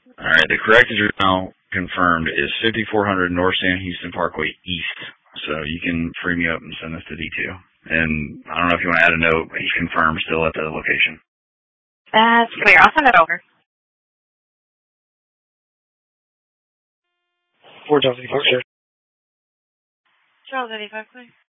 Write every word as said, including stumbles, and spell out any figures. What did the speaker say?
All right, the correct address now confirmed is fifty-four hundred North San Houston Parkway East. So you can free me up and send this to D two. And I don't know if you want to add a note, but he's confirmed still at the location. That's clear. I'll send it over. four Charles eighty-five, sir. Charles eighty-five, please.